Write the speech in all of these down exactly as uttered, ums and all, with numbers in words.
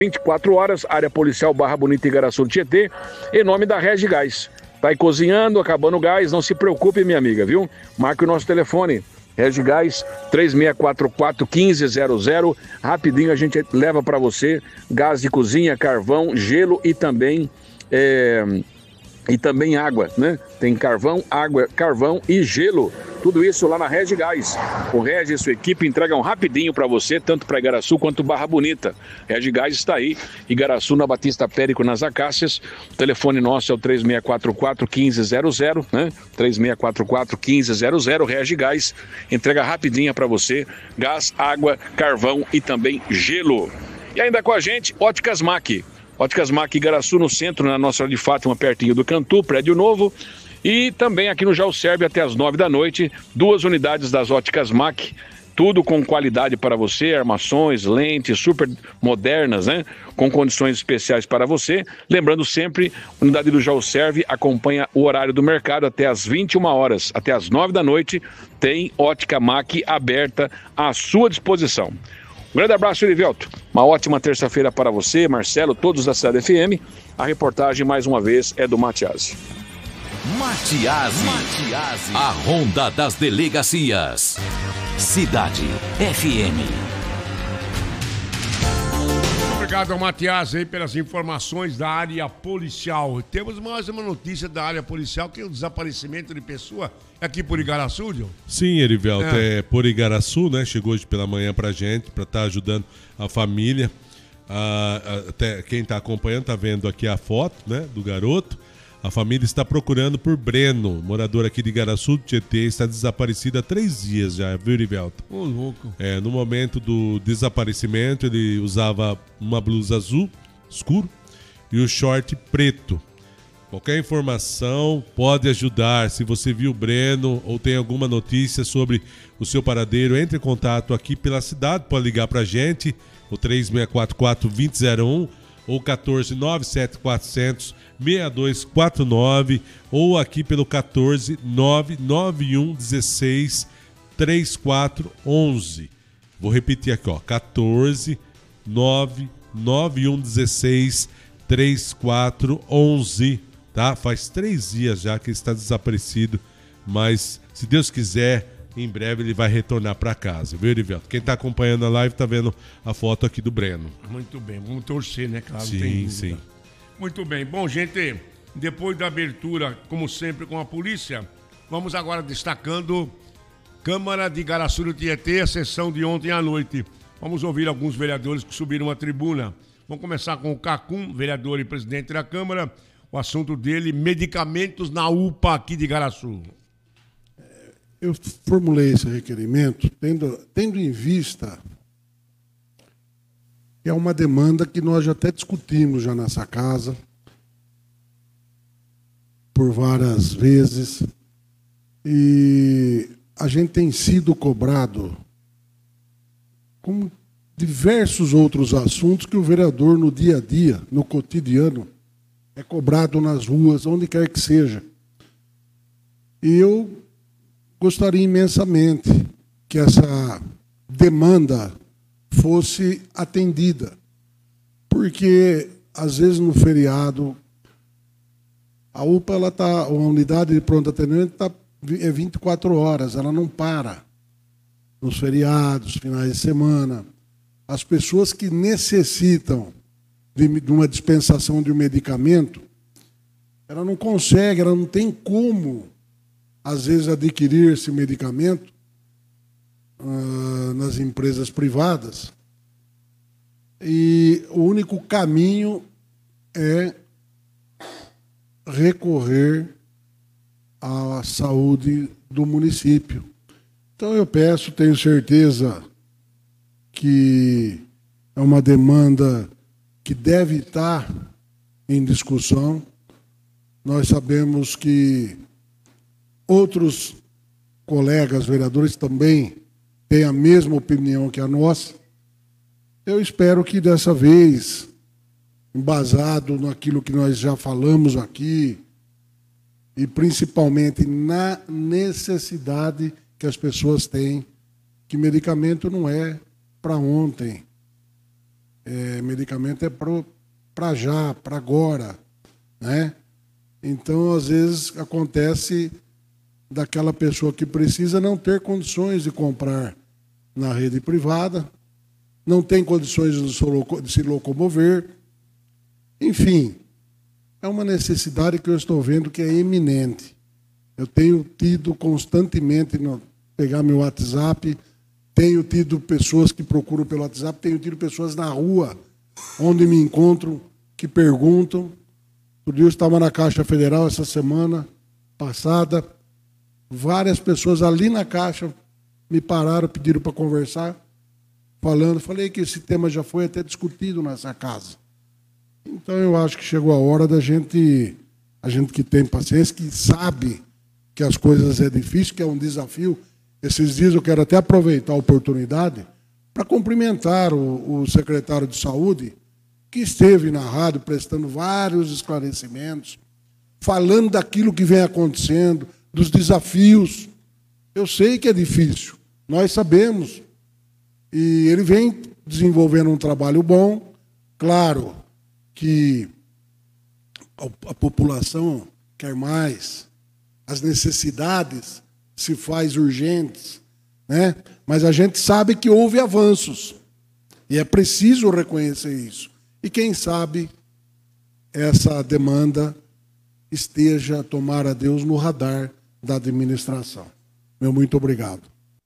vinte e quatro horas, área policial Barra Bonita Igaraçu Tietê, em nome da Regi Gás. Tá aí cozinhando, acabando o gás, não se preocupe, minha amiga, viu? Marque o nosso telefone, Regi Gás, três seis quatro quatro, um cinco zero zero. Rapidinho a gente leva para você gás de cozinha, carvão, gelo e também... É... E também água, né? Tem carvão, água, carvão e gelo. Tudo isso lá na Regi Gás. O Regi e sua equipe entregam rapidinho para você, tanto para Igaraçu quanto Barra Bonita. Regi Gás está aí. Igaraçu, na Batista Périco, nas Acácias. O telefone nosso é o três seis quatro quatro, um cinco zero zero, né? três seis quatro quatro, um cinco zero zero. Regi Gás entrega rapidinho para você. Gás, água, carvão e também gelo. E ainda com a gente, Óticas Mac. Óticas Mac Igaraçu, no centro, na Nossa Senhora de Fátima, pertinho do Cantu, prédio novo. E também aqui no Jauserve até as nove da noite, duas unidades das Óticas Mac, tudo com qualidade para você, armações, lentes super modernas, né? Com condições especiais para você. Lembrando sempre, a unidade do Jauserve acompanha o horário do mercado até as vinte e uma horas, até as nove da noite, tem Ótica Mac aberta à sua disposição. Um grande abraço, Erivelto. Uma ótima terça-feira para você, Marcelo, todos da Cidade F M. A reportagem, mais uma vez, é do Matiasi. Matiasi. Matiasi. A Ronda das Delegacias. Cidade F M. Obrigado ao Matiasi aí pelas informações da área policial. Temos mais uma notícia da área policial, que é o desaparecimento de pessoa aqui por Igaraçu, Diogo? Sim, Erivelto, é. é por Igaraçu, né? Chegou hoje pela manhã pra gente, pra estar tá ajudando a família. Ah, até quem tá acompanhando tá vendo aqui a foto, né, do garoto. A família está procurando por Breno, morador aqui de Igaraçu, Tietê, está desaparecido há três dias já, viu, Erivelto? Ô, louco. É, no momento do desaparecimento, ele usava uma blusa azul, escuro, e o short preto. Qualquer informação pode ajudar. Se você viu o Breno ou tem alguma notícia sobre o seu paradeiro, entre em contato aqui pela cidade, pode ligar pra gente, o três seis quatro quatro, dois zero zero um ou quatorze, nove sete quatro zero zero, seis dois quatro nove ou aqui pelo quatorze, nove nove um um seis, três quatro um um. Vou repetir aqui, ó, quatorze, nove nove um um seis, três quatro um um. Tá? Faz três dias já que ele está desaparecido, mas se Deus quiser, em breve ele vai retornar para casa, viu, Erivelto? Quem está acompanhando a live está vendo a foto aqui do Breno. Muito bem, vamos torcer, né, claro? Sim, tem sim. Muito bem. Bom, gente, depois da abertura, como sempre, com a polícia, vamos agora destacando Câmara de Igaraçu do Tietê, a sessão de ontem à noite. Vamos ouvir alguns vereadores que subiram à tribuna. Vamos começar com o Cacum, vereador e presidente da Câmara. O assunto dele, medicamentos na U P A aqui de Igaraçu. Eu formulei esse requerimento tendo, tendo em vista que é uma demanda que nós já até discutimos já nessa casa por várias vezes, e a gente tem sido cobrado com diversos outros assuntos que o vereador no dia a dia, no cotidiano, é cobrado nas ruas, onde quer que seja. E eu gostaria imensamente que essa demanda fosse atendida, porque às vezes no feriado a U P A, ela tá, a unidade de pronto atendimento tá, é vinte e quatro horas, ela não para. Nos feriados, finais de semana, as pessoas que necessitam de, de uma dispensação de um medicamento, ela não consegue, ela não tem como, às vezes, adquirir esse medicamento uh, nas empresas privadas. E o único caminho é recorrer à saúde do município. Então eu peço, tenho certeza que é uma demanda que deve estar em discussão. Nós sabemos que outros colegas vereadores também têm a mesma opinião que a nossa. Eu espero que dessa vez, embasado naquilo que nós já falamos aqui, e principalmente na necessidade que as pessoas têm, que medicamento não é para ontem. É, medicamento é para já, para agora, né? Então, às vezes, acontece daquela pessoa que precisa não ter condições de comprar na rede privada, não tem condições de se locomover. Enfim, é uma necessidade que eu estou vendo que é eminente. Eu tenho tido constantemente, no, pegar meu WhatsApp, tenho tido pessoas que procuram pelo WhatsApp, tenho tido pessoas na rua, onde me encontram, que perguntam. Outro dia eu estava na Caixa Federal essa semana passada, várias pessoas ali na Caixa me pararam, pediram para conversar, falando, falei que esse tema já foi até discutido nessa casa. Então eu acho que chegou a hora da gente, a gente que tem paciência, que sabe que as coisas é difícil, que é um desafio. Esses dias eu quero até aproveitar a oportunidade para cumprimentar o, o secretário de Saúde, que esteve na rádio prestando vários esclarecimentos, falando daquilo que vem acontecendo, dos desafios. Eu sei que é difícil, nós sabemos. E ele vem desenvolvendo um trabalho bom. Claro que a população quer mais, as necessidades se faz urgentes, né? Mas a gente sabe que houve avanços, e é preciso reconhecer isso. E quem sabe essa demanda esteja, tomara Deus, no radar da administração. Meu muito obrigado.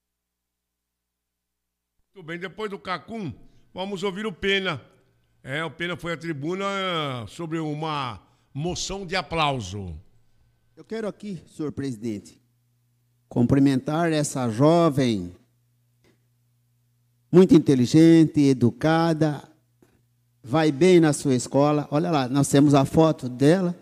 Muito bem, depois do Cacum, vamos ouvir o Pena. É, o Pena foi à tribuna sobre uma moção de aplauso. Eu quero aqui, senhor presidente, cumprimentar essa jovem, muito inteligente, educada, vai bem na sua escola. Olha lá, nós temos a foto dela.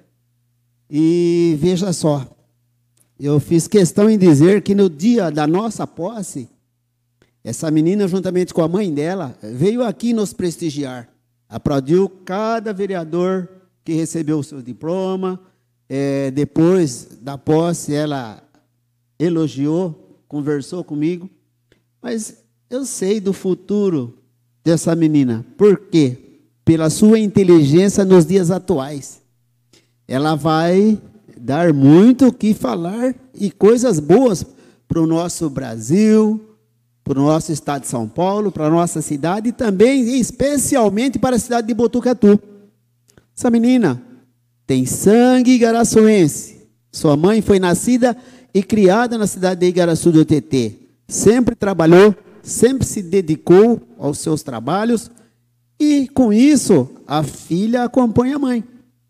E veja só, eu fiz questão em dizer que no dia da nossa posse, essa menina, juntamente com a mãe dela, veio aqui nos prestigiar. Aplaudiu cada vereador que recebeu o seu diploma. É, depois da posse, ela elogiou, conversou comigo. Mas eu sei do futuro dessa menina. Por quê? Pela sua inteligência nos dias atuais. Ela vai dar muito o que falar e coisas boas para o nosso Brasil, para o nosso estado de São Paulo, para a nossa cidade e também, especialmente, para a cidade de Botucatu. Essa menina tem sangue igaraçuense. Sua mãe foi nascida e criada na cidade de Igaraçu do Tietê. Sempre trabalhou, sempre se dedicou aos seus trabalhos e, com isso, a filha acompanha a mãe.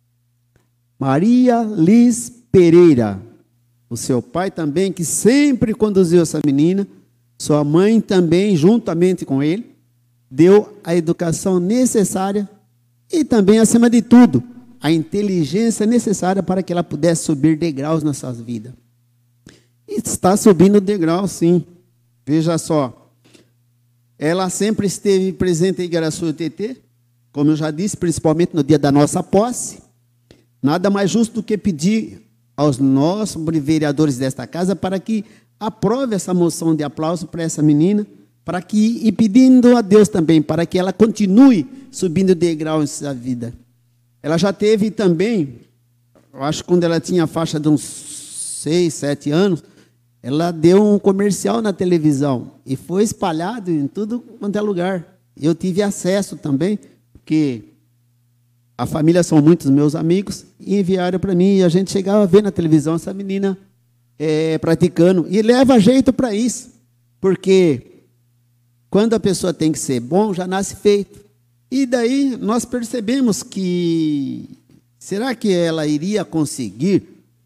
Maria Liz Pereira. O seu pai também, que sempre conduziu essa menina. Sua mãe também, juntamente com ele, deu a educação necessária e também, acima de tudo, a inteligência necessária para que ela pudesse subir degraus na sua vida. E está subindo degrau, sim. Veja só. Ela sempre esteve presente em Igaraçu do Tietê, como eu já disse, principalmente no dia da nossa posse. Nada mais justo do que pedir aos nossos vereadores desta casa para que aprove essa moção de aplauso para essa menina, para que, e pedindo a Deus também, para que ela continue subindo degrau em sua vida. Ela já teve também, eu acho que quando ela tinha a faixa de uns seis, sete anos, ela deu um comercial na televisão e foi espalhado em tudo quanto é lugar. Eu tive acesso também, porque a família são muitos meus amigos, e enviaram para mim, e a gente chegava a ver na televisão essa menina É, praticando, e leva jeito para isso, porque quando a pessoa tem que ser bom, já nasce feito. E daí nós percebemos que, será que ela iria conseguir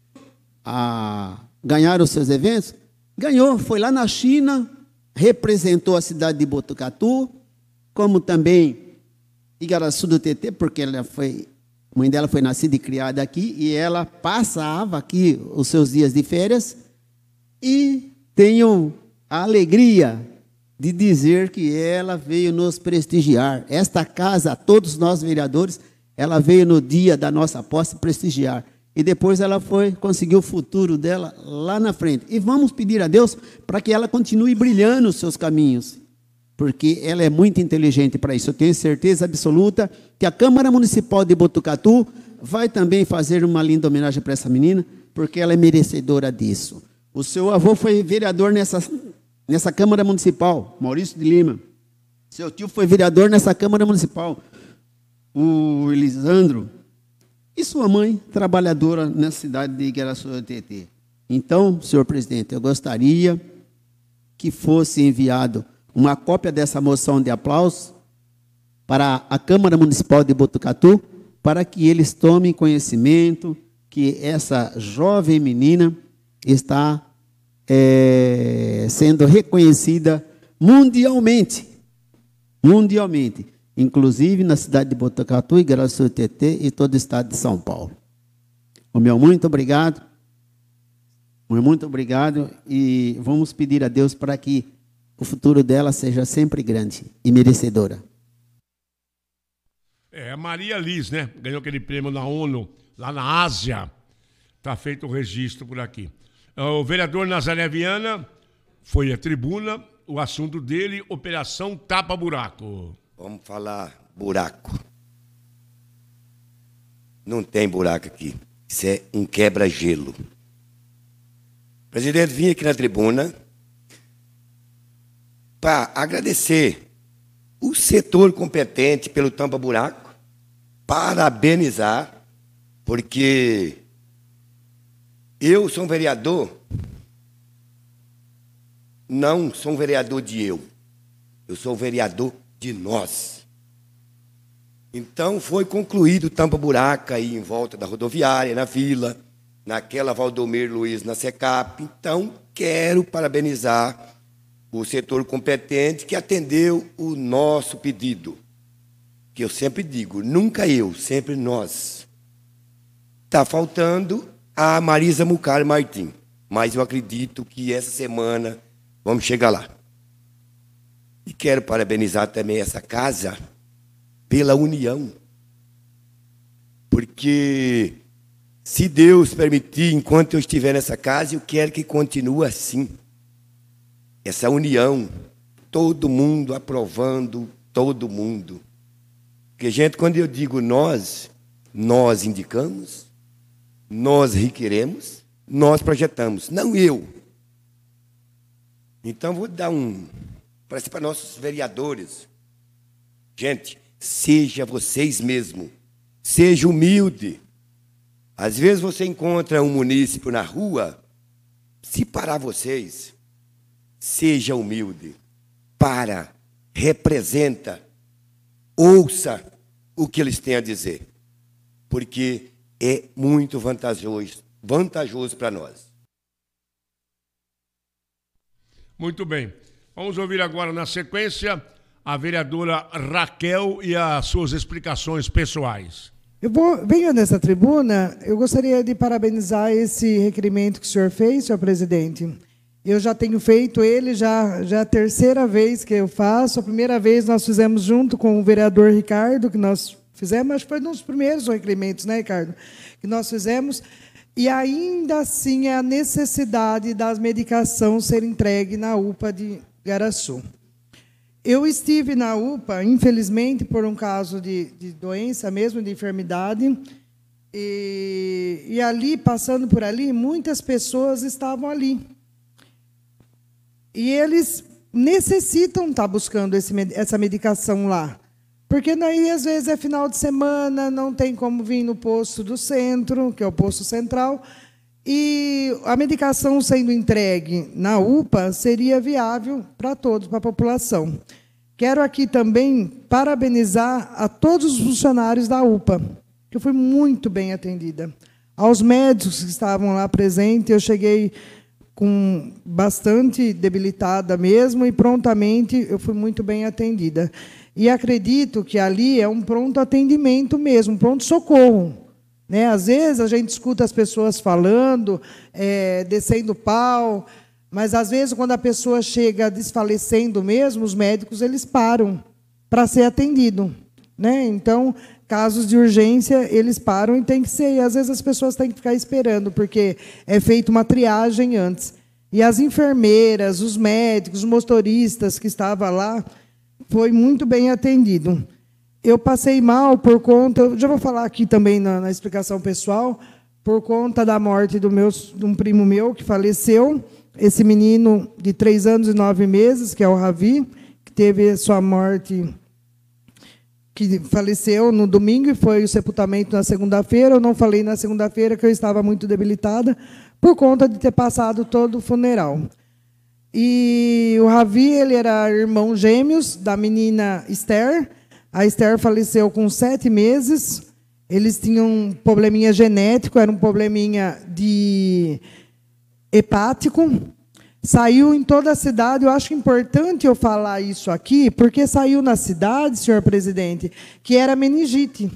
a, ganhar os seus eventos? Ganhou, foi lá na China, representou a cidade de Botucatu, como também Igaraçu do Tietê, porque ela foi... A mãe dela foi nascida e criada aqui, e ela passava aqui os seus dias de férias, e tenho a alegria de dizer que ela veio nos prestigiar. Esta casa, todos nós vereadores, ela veio no dia da nossa posse prestigiar. E depois ela foi, conseguiu o futuro dela lá na frente. E vamos pedir a Deus para que ela continue brilhando os seus caminhos. porque ela é muito inteligente para isso. Eu tenho certeza absoluta que a Câmara Municipal de Botucatu vai também fazer uma linda homenagem para essa menina, porque ela é merecedora disso. O seu avô foi vereador nessa, nessa Câmara Municipal, Maurício de Lima. Seu tio foi vereador nessa Câmara Municipal, o Elisandro. E sua mãe, trabalhadora na cidade de Igaraçu-Tietê. Então, senhor presidente, eu gostaria que fosse enviado uma cópia dessa moção de aplauso para a Câmara Municipal de Botucatu, para que eles tomem conhecimento que essa jovem menina está é, sendo reconhecida mundialmente, mundialmente, inclusive na cidade de Botucatu, Igaraçu-Tietê e todo o estado de São Paulo. O meu muito obrigado, muito obrigado, e vamos pedir a Deus para que o futuro dela seja sempre grande e merecedora. É, a Maria Liz, né? Ganhou aquele prêmio na ONU, lá na Ásia. Está feito o registro por aqui. O vereador Nazaré Viana foi à tribuna. O assunto dele, Operação Tapa Buraco. Vamos falar buraco. Não tem buraco aqui. Isso é um quebra-gelo. O presidente vinha aqui na tribuna para agradecer o setor competente pelo tampa-buraco, parabenizar, porque eu sou um vereador, não sou um vereador de eu, eu sou um vereador de nós. Então, foi concluído o tampa-buraco aí em volta da rodoviária, na vila, naquela Valdomiro Luiz, na SECAP. Então, quero parabenizar o setor competente que atendeu o nosso pedido. Que eu sempre digo, nunca eu, sempre nós. Está faltando a Marisa Mucar Martim, mas eu acredito que essa semana vamos chegar lá. E quero parabenizar também essa casa pela união. Porque se Deus permitir, enquanto eu estiver nessa casa, eu quero que continue assim. Essa união, todo mundo aprovando, todo mundo. Porque, gente, quando eu digo nós, nós indicamos, nós requeremos, nós projetamos, não eu. Então, vou dar um... Parece para nossos vereadores. Gente, seja vocês mesmos, seja humilde. Às vezes você encontra um munícipe na rua, se parar vocês... Seja humilde, para, representa, ouça o que eles têm a dizer, porque é muito vantajoso, vantajoso para nós. Muito bem. Vamos ouvir agora, na sequência, a vereadora Raquel e as suas explicações pessoais. Eu vou, venho nessa tribuna, eu gostaria de parabenizar esse requerimento que o senhor fez, senhor presidente. Eu já tenho feito ele, já, já é a terceira vez que eu faço. A primeira vez nós fizemos junto com o vereador Ricardo, que nós fizemos, acho que foi um dos primeiros requerimentos, né, Ricardo? Que nós fizemos. E ainda assim é a necessidade das medicações serem entregues na U P A de Igaraçu. Eu estive na U P A, infelizmente, por um caso de, de doença mesmo, de enfermidade, e, e ali, passando por ali, muitas pessoas estavam ali. E eles necessitam estar buscando esse, essa medicação lá. Porque daí, às vezes, é final de semana, não tem como vir no posto do centro, que é o posto central, e a medicação sendo entregue na U P A seria viável para todos, para a população. Quero aqui também parabenizar a todos os funcionários da U P A, que eu fui muito bem atendida. Aos médicos que estavam lá presentes, eu cheguei com bastante debilitada mesmo, e prontamente eu fui muito bem atendida. E acredito que ali é um pronto atendimento mesmo, um pronto socorro. Né? Às vezes a gente escuta as pessoas falando, é, descendo pau, mas às vezes quando a pessoa chega desfalecendo mesmo, os médicos eles param para ser atendido. Né? Então, casos de urgência, eles param e tem que ser. E às vezes as pessoas têm que ficar esperando, porque é feita uma triagem antes. E as enfermeiras, os médicos, os motoristas que estavam lá, foi muito bem atendido. Eu passei mal por conta, eu já vou falar aqui também na, na explicação pessoal, por conta da morte do meu, de um primo meu que faleceu, esse menino de três anos e nove meses, que é o Ravi, que teve sua morte, que faleceu no domingo e foi o sepultamento na segunda-feira. Eu não falei na segunda-feira que eu estava muito debilitada por conta de ter passado todo o funeral. E o Ravi, ele era irmão gêmeos da menina Esther. A Esther faleceu com sete meses. Eles tinham um probleminha genético, era um probleminha de hepático. Saiu em toda a cidade. Eu acho importante eu falar isso aqui, porque saiu na cidade, senhor presidente, que era meningite.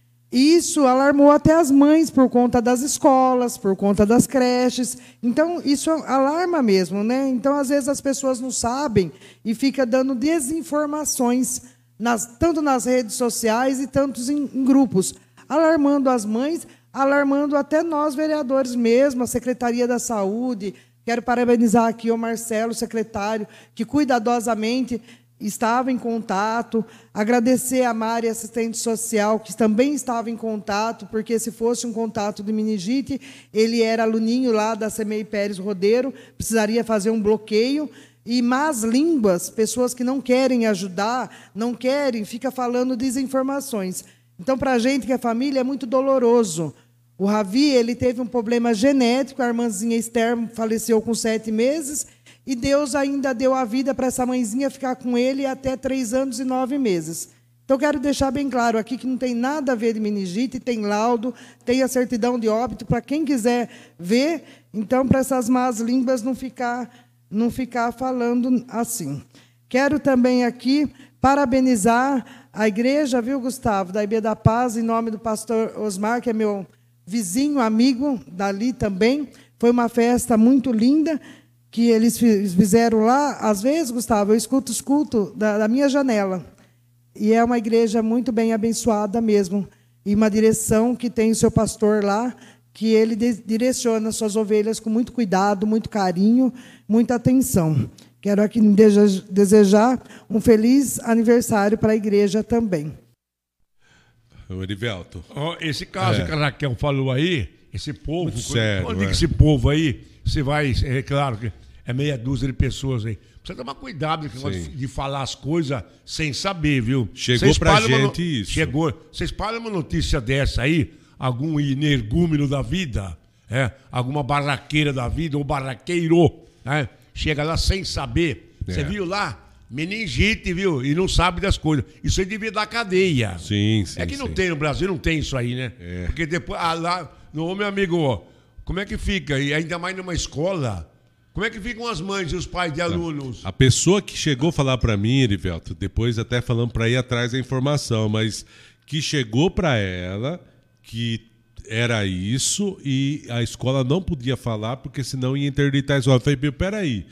Isso alarmou até as mães por conta das escolas, por conta das creches. Então, isso alarma mesmo, né? Então, às vezes, as pessoas não sabem e fica dando desinformações, nas, tanto nas redes sociais e tantos em, em grupos, alarmando as mães, alarmando até nós, vereadores mesmo, a Secretaria da Saúde. Quero parabenizar aqui o Marcelo, secretário, que cuidadosamente estava em contato, agradecer a Mari, assistente social, que também estava em contato, porque se fosse um contato de meningite, ele era aluninho lá da Semei Pérez Rodeiro, precisaria fazer um bloqueio, e más línguas, pessoas que não querem ajudar, não querem, fica falando desinformações. Então, para a gente que é família, é muito doloroso. O Ravi, ele teve um problema genético, a irmãzinha Esther faleceu com sete meses, e Deus ainda deu a vida para essa mãezinha ficar com ele até três anos e nove meses. Então, quero deixar bem claro aqui que não tem nada a ver de meningite, tem laudo, tem a certidão de óbito, para quem quiser ver, então, para essas más línguas não ficar, não ficar falando assim. Quero também aqui parabenizar a igreja, viu, Gustavo, da I B da Paz, em nome do pastor Osmar, que é meu vizinho, amigo, dali também. Foi uma festa muito linda, que eles fizeram lá. Às vezes, Gustavo, eu escuto os cultos da, da minha janela. E é uma igreja muito bem abençoada mesmo. E uma direção que tem o seu pastor lá, que ele de, direciona suas ovelhas com muito cuidado, muito carinho, muita atenção. Quero aqui desejar um feliz aniversário para a igreja também. O Erivelto. Oh, esse caso é. que a Raquel falou aí, esse povo, muito sério, quando diga é. esse povo aí, você vai, é claro que é meia dúzia de pessoas aí. Precisa tomar cuidado de, de falar as coisas sem saber, viu? Chegou pra gente uma, isso. Chegou. Você espalha uma notícia dessa aí, algum energúmeno da vida, é, alguma barraqueira da vida, ou barraqueiro, né? Chega lá sem saber. É. Você viu lá? Meningite, viu? E não sabe das coisas. Isso aí devia dar cadeia. Sim, sim. É que não sim. tem no Brasil, não tem isso aí, né? É. Porque depois, ah, lá, no meu amigo, ó, como é que fica? E ainda mais numa escola, como é que ficam as mães e os pais de alunos? A pessoa que chegou a falar para mim, Erivelto, depois até falando para ir atrás da informação, mas que chegou para ela que era isso e a escola não podia falar porque senão ia interditar a escola. Eu falei, peraí.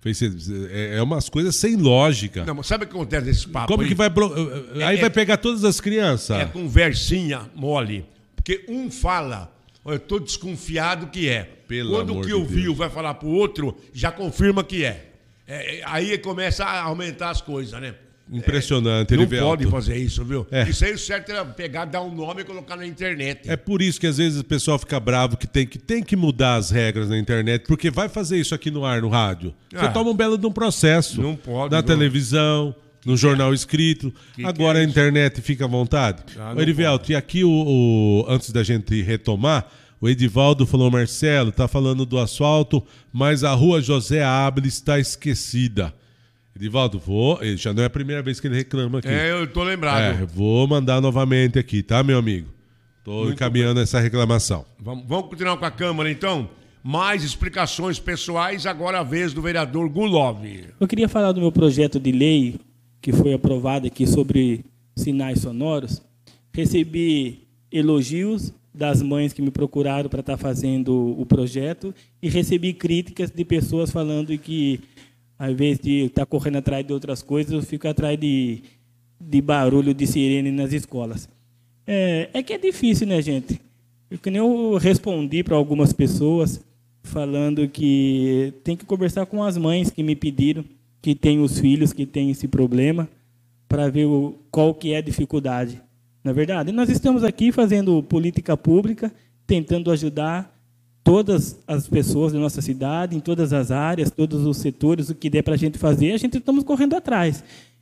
É umas coisas sem lógica. Não, mas sabe o que acontece nesse papo? Como aí? que vai. Aí é, vai pegar todas as crianças. É conversinha mole. Porque um fala, eu estou desconfiado que é. Pelo Quando amor o que de ouviu Deus. vai falar pro outro, já confirma que é. é. Aí começa a aumentar as coisas, né? Impressionante, é, Não Erivelto. pode fazer isso, viu? É. Isso aí o certo é pegar, dar um nome e colocar na internet. É por isso que às vezes o pessoal fica bravo que tem que, tem que mudar as regras na internet, porque vai fazer isso aqui no ar, no rádio. Você Ah, toma um belo de um processo. Não pode. Na não. televisão, no jornal escrito. Que Agora que é a internet fica à vontade. Ah, Ô, Erivelto, e aqui, o, o, antes da gente retomar, o Edivaldo falou, Marcelo, tá falando do asfalto, mas a rua José Abre está esquecida. Edivaldo, vou. Já não é a primeira vez que ele reclama aqui. É, eu tô lembrado. É, vou mandar novamente aqui, tá, meu amigo? Tô Muito encaminhando bem. essa reclamação. Vamos, vamos continuar com a Câmara, então? Mais explicações pessoais, agora a vez do vereador Gulov. Eu queria falar do meu projeto de lei, que foi aprovado aqui sobre sinais sonoros. Recebi elogios das mães que me procuraram para estar fazendo o projeto e recebi críticas de pessoas falando que, ao invés de estar correndo atrás de outras coisas, eu fico atrás de, de barulho de sirene nas escolas. É, é que é difícil, né, gente? Eu, que nem eu respondi para algumas pessoas falando que tem que conversar com as mães que me pediram, que têm os filhos que têm esse problema, para ver o, qual que é a dificuldade. Na verdade, nós estamos aqui fazendo política pública, tentando ajudar todas as pessoas da nossa cidade, em todas as áreas, todos os setores, o que der para a gente fazer, a gente estamos correndo atrás.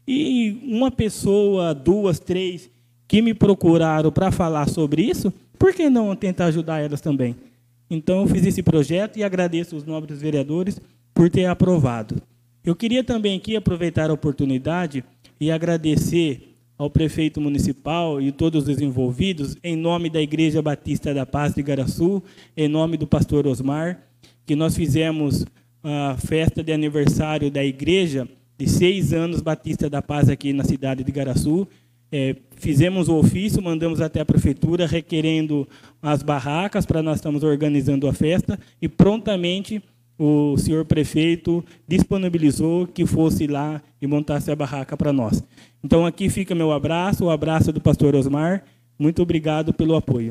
E uma pessoa, duas, três, que me procuraram para falar sobre isso, por que não tentar ajudar elas também? Então, eu fiz esse projeto e agradeço os nobres vereadores por ter aprovado. Eu queria também aqui aproveitar a oportunidade e agradecer ao prefeito municipal e todos os envolvidos, em nome da Igreja Batista da Paz de Igaraçu, em nome do pastor Osmar, que nós fizemos a festa de aniversário da igreja de seis anos Batista da Paz aqui na cidade de Igaraçu. É, fizemos o ofício, mandamos até a prefeitura requerendo as barracas para nós estamos organizando a festa e prontamente o senhor prefeito disponibilizou que fosse lá e montasse a barraca para nós. Então, aqui fica meu abraço, o abraço do pastor Osmar. Muito obrigado pelo apoio.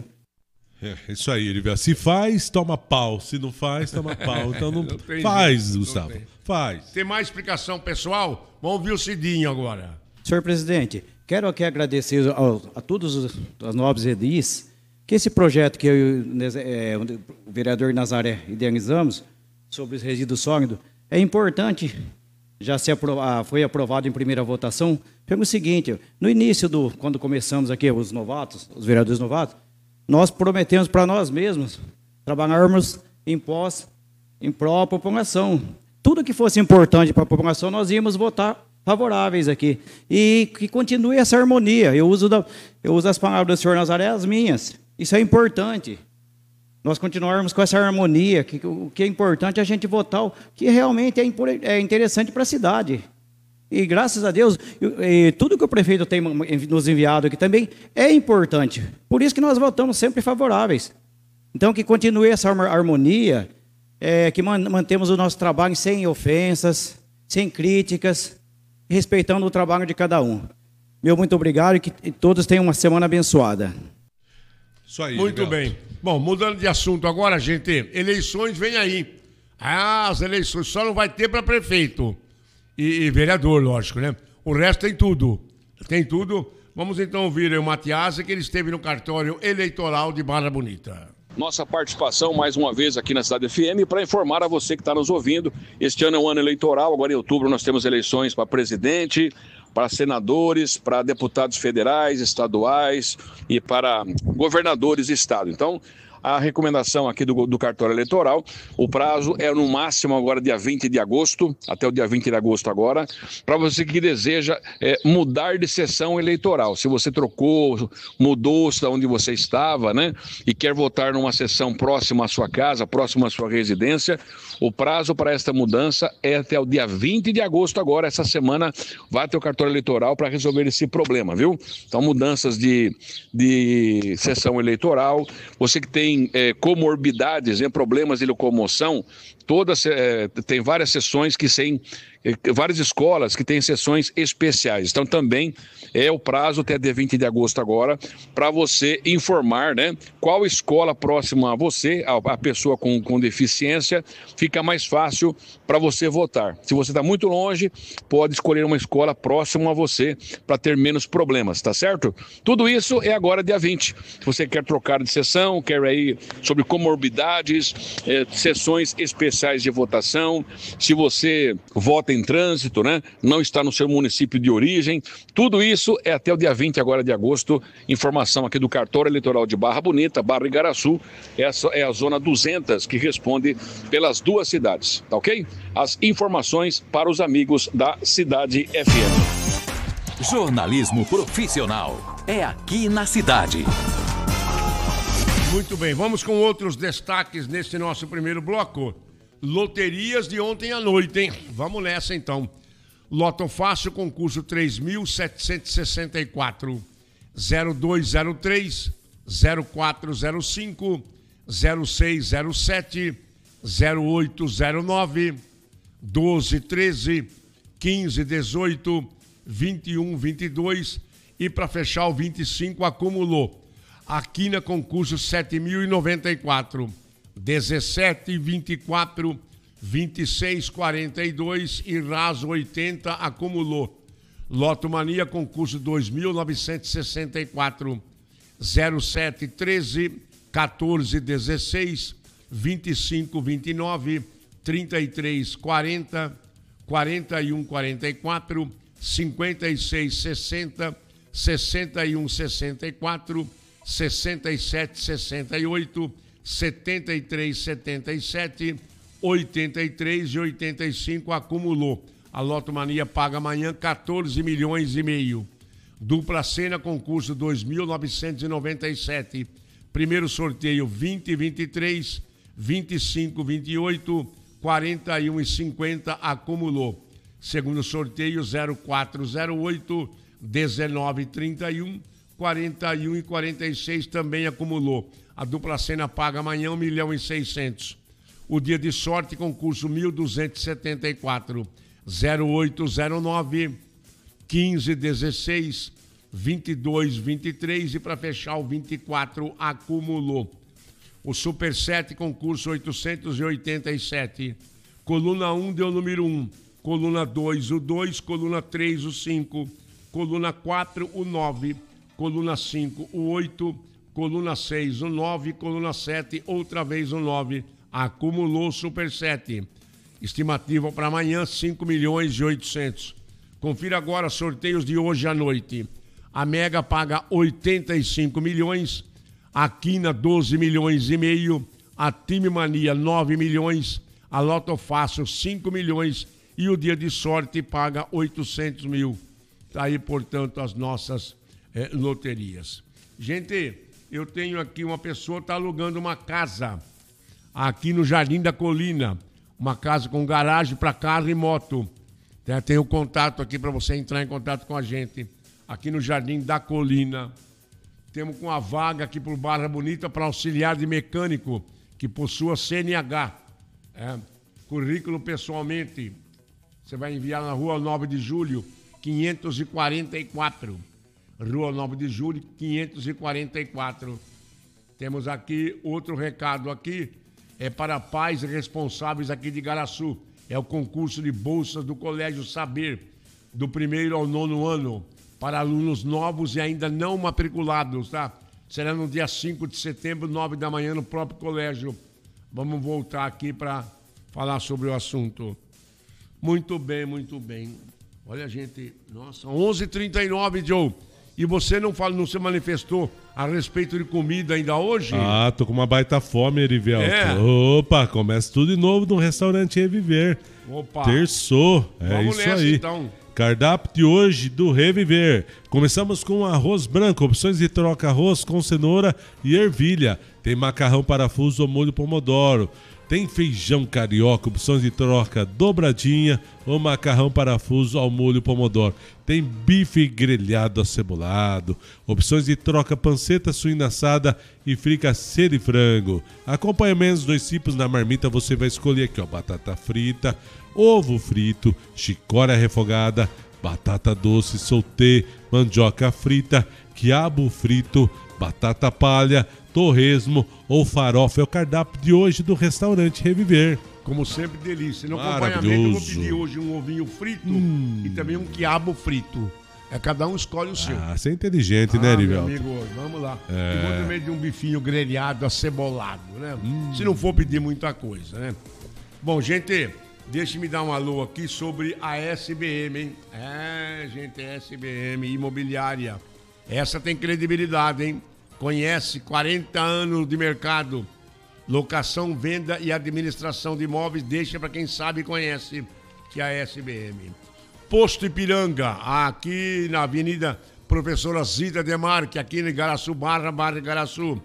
É, isso aí, Erivel. Se faz, toma pau. Se não faz, toma pau. Então, não, não faz, jeito, Gustavo. Não tem. Faz. Tem mais explicação, pessoal? Vamos ouvir o Cidinho agora. Senhor presidente, quero aqui agradecer ao, a todos os, os nobres edis que esse projeto que eu é, o vereador Nazaré idealizamos sobre os resíduos sólidos é importante, já se aprova, foi aprovado em primeira votação, pelo seguinte, no início, do, quando começamos aqui, os novatos, os vereadores novatos, nós prometemos para nós mesmos trabalharmos em pós, em pró da população. Tudo que fosse importante para a população, nós íamos votar favoráveis aqui. E que continue essa harmonia. Eu uso, da, eu uso as palavras do senhor Nazaré, as minhas. Isso é importante. Nós continuarmos com essa harmonia, que o que é importante é a gente votar o que realmente é, é interessante para a cidade. E graças a Deus, e, e tudo que o prefeito tem nos enviado aqui também é importante. Por isso que nós votamos sempre favoráveis. Então, que continue essa harmonia, é, que mantemos o nosso trabalho sem ofensas, sem críticas, respeitando o trabalho de cada um. Meu muito obrigado e que todos tenham uma semana abençoada. Isso aí, muito legal. Bem. Bom, mudando de assunto agora, gente, eleições vem aí. Ah, as eleições só não vai ter para prefeito e, e vereador, lógico, né? O resto tem tudo. Tem tudo. Vamos então ouvir o Matias, que ele esteve no cartório eleitoral de Barra Bonita. Nossa participação mais uma vez aqui na Cidade F M para informar a você que está nos ouvindo. Este ano é um ano eleitoral, agora em outubro nós temos eleições para presidente, para senadores, para deputados federais, estaduais e para governadores de estado. Então, a recomendação aqui do, do cartório eleitoral, o prazo é no máximo agora dia vinte de agosto, até o dia vinte de agosto agora, para você que deseja é, mudar de sessão eleitoral. Se você trocou, mudou de onde você estava, né, e quer votar numa sessão próxima à sua casa, próxima à sua residência, o prazo para esta mudança é até o dia vinte de agosto agora, essa semana vai ter o cartório eleitoral para resolver esse problema, viu? Então, mudanças de, de sessão eleitoral, você que tem É, comorbidades, né, problemas de locomoção, todas, é, tem várias sessões que têm, é, várias escolas que têm sessões especiais. Então também é o prazo até dia vinte de agosto agora, para você informar, né, qual escola próxima a você, a, a pessoa com, com deficiência, fica mais fácil para você votar. Se você está muito longe, pode escolher uma escola próxima a você para ter menos problemas, tá certo? Tudo isso é agora dia vinte. Se você quer trocar de sessão, quer aí sobre comorbidades, eh, sessões especiais de votação, se você vota em trânsito, né, não está no seu município de origem, tudo isso é até o dia vinte agora de agosto, informação aqui do cartório eleitoral de Barra Bonita, Barra Igaraçu, essa é a zona duzentos que responde pelas duas cidades, tá ok? As informações para os amigos da Cidade F M. Jornalismo profissional é aqui na cidade. Muito bem, vamos com outros destaques nesse nosso primeiro bloco. Loterias de ontem à noite, hein? Vamos nessa então. Loto Fácil, concurso três mil setecentos e sessenta e quatro, zero dois zero três, zero quatro zero cinco, zero seis zero sete, zero oito zero nove, doze treze, quinze dezoito, vinte e um vinte e dois e para fechar o vinte e cinco acumulou. Aqui na concurso sete mil e noventa e quatro, dezessete, vinte e quatro, vinte e seis, quarenta e dois e raso oitenta acumulou. Loto Mania, concurso dois mil novecentos e sessenta e quatro, zero sete treze, quatorze dezesseis, vinte e cinco vinte e nove, trinta e três quarenta, quarenta e um quarenta e quatro, cinquenta e seis sessenta, sessenta e um sessenta e quatro, sessenta e sete sessenta e oito, setenta e três setenta e sete, oitenta e três e oitenta e cinco, acumulou. A Loto Mania paga amanhã quatorze milhões e meio. Dupla Sena, concurso dois mil novecentos e noventa e sete. Primeiro sorteio vinte e vinte e três, vinte e cinco vinte e oito, quarenta e um e cinquenta, acumulou. Segundo sorteio zero quatro zero oito, dezenove trinta e um, quarenta e um e quarenta e seis, também acumulou. A Dupla Sena paga amanhã um milhão e seiscentos. O dia de sorte, concurso mil duzentos e setenta e quatro, zero oito zero nove, quinze dezesseis, vinte e dois vinte e três e para fechar o vinte e quatro, acumulou. O Super sete, concurso oitocentos e oitenta e sete. Coluna um deu o número um, coluna dois o dois, coluna três o cinco, coluna quatro o nove, coluna cinco o oito, coluna seis o nove, coluna sete outra vez o nove. Acumulou o Super sete. Estimativa para amanhã, cinco milhões e oitocentos. Confira agora sorteios de hoje à noite. A Mega paga oitenta e cinco milhões, a Quina doze milhões e meio, a Time Mania nove milhões, a Loto Fácil cinco milhões e o Dia de Sorte paga oitocentos mil. Tá aí, portanto, as nossas eh, loterias. Gente, eu tenho aqui uma pessoa que está alugando uma casa aqui no Jardim da Colina. Uma casa com garagem para carro e moto. Tem o contato aqui para você entrar em contato com a gente. Aqui no Jardim da Colina. Temos com a vaga aqui por Barra Bonita para auxiliar de mecânico que possua C N H. É, currículo pessoalmente. Você vai enviar na Rua nove de Julho, quinhentos e quarenta e quatro. Rua nove de Julho, quinhentos e quarenta e quatro. Temos aqui outro recado aqui. É para pais responsáveis aqui de Igaraçu. É o concurso de bolsas do Colégio Saber, do primeiro ao nono ano, para alunos novos e ainda não matriculados, tá? Será no dia cinco de setembro, nove da manhã, no próprio colégio. Vamos voltar aqui para falar sobre o assunto. Muito bem, muito bem. Olha, gente, nossa, onze e trinta e nove, Joe. E você não, fala, não se manifestou a respeito de comida ainda hoje? Ah, tô com uma baita fome, Erivelto. É. Opa, começa tudo de novo no restaurante Reviver. Opa. Terçou, é Vamos isso nessa, aí. Então. Cardápio de hoje do Reviver. Começamos com arroz branco, opções de troca arroz com cenoura e ervilha. Tem macarrão parafuso ou molho pomodoro. Tem feijão carioca, opções de troca dobradinha ou macarrão parafuso ao molho pomodoro. Tem bife grelhado acebolado, opções de troca panceta suína assada e fricassê de frango. Acompanhamentos dois tipos na marmita, você vai escolher aqui, ó, batata frita, ovo frito, chicória refogada, batata doce, soltê, mandioca frita, quiabo frito, batata palha, torresmo ou farofa. É o cardápio de hoje do restaurante Reviver. Como sempre, delícia. No acompanhamento, eu vou pedir hoje um ovinho frito hum. e também um quiabo frito. É, cada um escolhe o seu. Ah, você é inteligente, ah, né, Erivelto? Meu amigo, vamos lá. É. E vou no meio de um bifinho grelhado, acebolado, né? Hum. Se não for pedir muita coisa, né? Bom, gente, deixe-me dar um alô aqui sobre a S B M, hein? É, gente, S B M Imobiliária. Essa tem credibilidade, hein? Conhece, quarenta anos de mercado. Locação, venda e administração de imóveis, deixa para quem sabe e conhece, que é a S B M. Posto Ipiranga, aqui na Avenida Professora Zita Demarque, aqui no Igaraçu, Barra, Barra Igaraçu.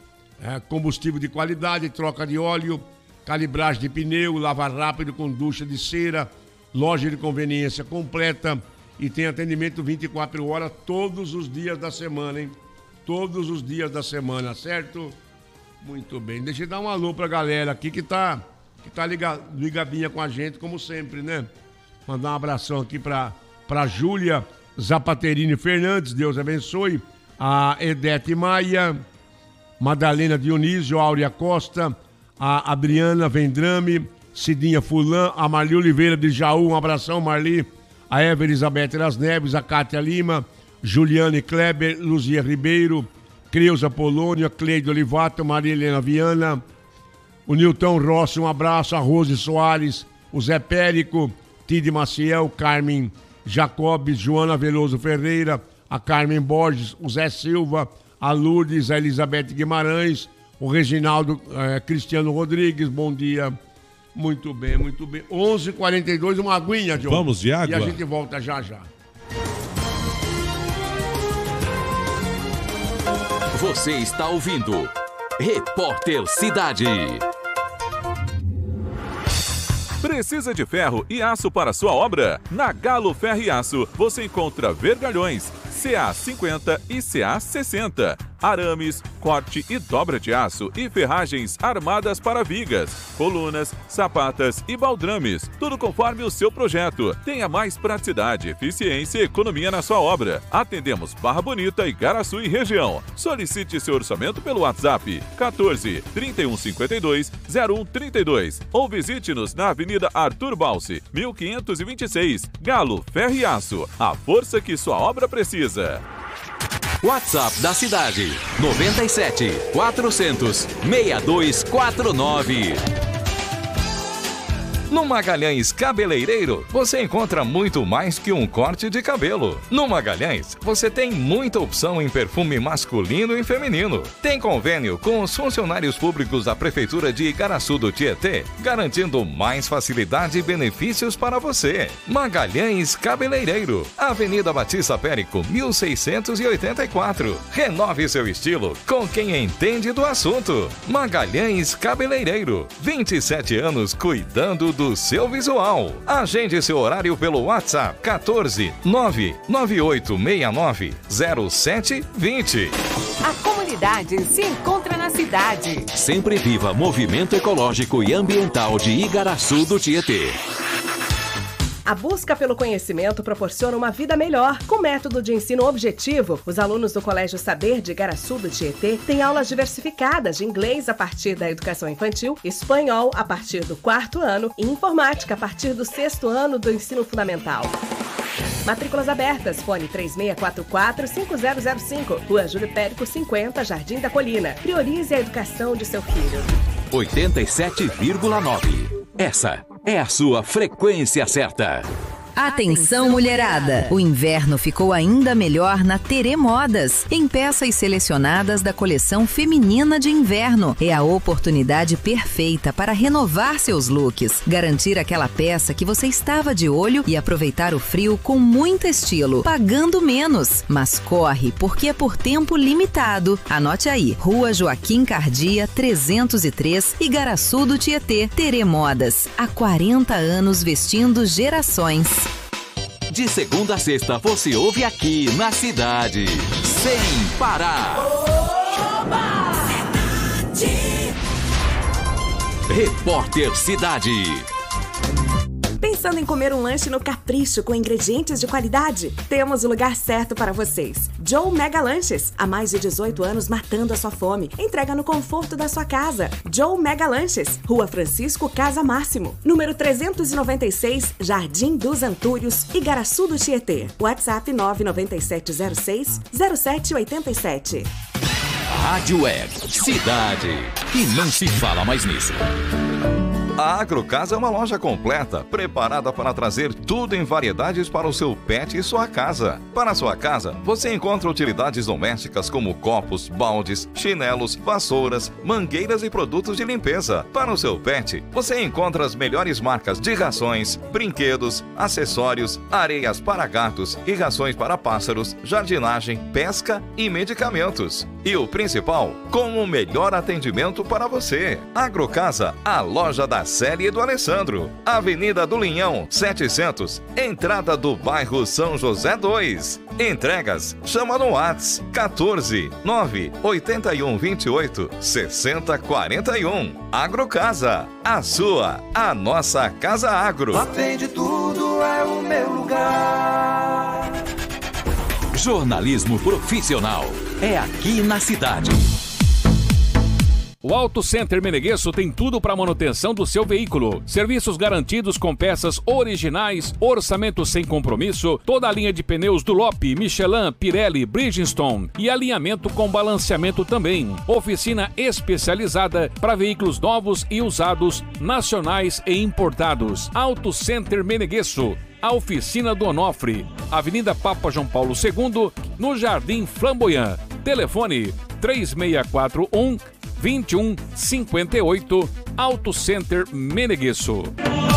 É, combustível de qualidade, troca de óleo, calibragem de pneu, lava rápido com ducha de cera, loja de conveniência completa e tem atendimento vinte e quatro horas todos os dias da semana, hein? Todos os dias da semana, certo? Muito bem. Deixa eu dar um alô pra galera aqui que tá, que tá liga, ligadinha com a gente, como sempre, né? Mandar um abração aqui pra, pra Júlia Zapaterini Fernandes, Deus abençoe. A Edete Maia, Madalena Dionísio, Áurea Costa, a Adriana Vendrame, Cidinha Fulan, a Marli Oliveira de Jaú, um abração, Marli. a Eva Elizabeth das Neves, a Cátia Lima, Juliane Kleber, Luzia Ribeiro, Creuza Polônia, Cleide Olivato, Maria Helena Viana, o Nilton Rossi, um abraço, a Rose Soares, o Zé Périco, Tide Maciel, Carmen Jacobes, Joana Veloso Ferreira, a Carmen Borges, o Zé Silva, a Lourdes, a Elizabeth Guimarães, o Reginaldo eh, Cristiano Rodrigues, bom dia. Muito bem, muito bem. onze e quarenta e dois, uma aguinha, Diogo. Vamos de água? E a gente volta já já. Você está ouvindo Repórter Cidade. Precisa de ferro e aço para sua obra? Na Galo Ferro e Aço você encontra vergalhões C A cinquenta e C A sessenta, arames, corte e dobra de aço e ferragens armadas para vigas, colunas, sapatas e baldrames, tudo conforme o seu projeto. Tenha mais praticidade, eficiência e economia na sua obra. Atendemos Barra Bonita, Igaraçu e região. Solicite seu orçamento pelo WhatsApp quatorze, trinta e um, cinquenta e dois, zero um, trinta e dois ou visite-nos na Avenida Arthur Balsi, mil quinhentos e vinte e seis. Galo Ferro e Aço, a força que sua obra precisa. WhatsApp da cidade noventa e sete, quatrocentos, sessenta e dois quarenta e nove. No Magalhães Cabeleireiro, você encontra muito mais que um corte de cabelo. No Magalhães, você tem muita opção em perfume masculino e feminino. Tem convênio com os funcionários públicos da Prefeitura de Igaraçu do Tietê, garantindo mais facilidade e benefícios para você. Magalhães Cabeleireiro, Avenida Batista Périco, mil seiscentos e oitenta e quatro. Renove seu estilo com quem entende do assunto. Magalhães Cabeleireiro, vinte e sete anos cuidando do do seu visual. Agende seu horário pelo WhatsApp quatorze, nove nove oito seis nove, zero sete dois zero. A comunidade se encontra na cidade. Sempre viva Movimento Ecológico e Ambiental de Igaraçu do Tietê. A busca pelo conhecimento proporciona uma vida melhor. Com método de ensino objetivo, os alunos do Colégio Saber de Igaraçu do Tietê têm aulas diversificadas de inglês a partir da educação infantil, espanhol a partir do quarto ano e informática a partir do sexto ano do ensino fundamental. Matrículas abertas, fone três seis quatro quatro, cinco zero zero cinco, Rua Júlio Périco cinquenta, Jardim da Colina. Priorize a educação de seu filho. oitenta e sete vírgula nove. Essa é a sua frequência certa. Atenção, mulherada! O inverno ficou ainda melhor na Terê Modas. Em peças selecionadas da coleção feminina de inverno. É a oportunidade perfeita para renovar seus looks, garantir aquela peça que você estava de olho e aproveitar o frio com muito estilo, pagando menos. Mas corre, porque é por tempo limitado. Anote aí, Rua Joaquim Cardia, trezentos e três, Igaraçu do Tietê. Terê Modas, há quarenta anos vestindo gerações. De segunda a sexta, você ouve aqui na cidade, sem parar. Oba! Cidade. Repórter Cidade. Pensando em comer um lanche no Capricho com ingredientes de qualidade? Temos o lugar certo para vocês. Joe Mega Lanches. Há mais de dezoito anos matando a sua fome. Entrega no conforto da sua casa. Joe Mega Lanches. Rua Francisco Casa Máximo. Número trezentos e noventa e seis, Jardim dos Antúrios, Igaraçu do Tietê. WhatsApp nove nove sete zero seis, zero sete oito sete. Rádio Web Cidade. E não se fala mais nisso. A Agrocasa é uma loja completa, preparada para trazer tudo em variedades para o seu pet e sua casa. Para a sua casa, você encontra utilidades domésticas como copos, baldes, chinelos, vassouras, mangueiras e produtos de limpeza. Para o seu pet, você encontra as melhores marcas de rações, brinquedos, acessórios, areias para gatos e rações para pássaros, jardinagem, pesca e medicamentos. E o principal, com o melhor atendimento para você. Agrocasa, a loja da Célia e do Alessandro. Avenida do Linhão, setecentos, entrada do bairro São José dois. Entregas, chama no WhatsApp quatorze, nove oito um, vinte e oito, sessenta, quarenta e um. Agrocasa, a sua, a nossa Casa Agro. Atende tudo, é o meu lugar. Jornalismo profissional é aqui na cidade. O Auto Center Meneguesso tem tudo para manutenção do seu veículo. Serviços garantidos com peças originais, orçamento sem compromisso, toda a linha de pneus Dunlop, Michelin, Pirelli, Bridgestone e alinhamento com balanceamento também. Oficina especializada para veículos novos e usados, nacionais e importados. Auto Center Meneguesso. A oficina do Onofre, Avenida Papa João Paulo segundo, no Jardim Flamboyant. Telefone três seis quatro um, dois um cinco oito, Auto Center Meneguesso.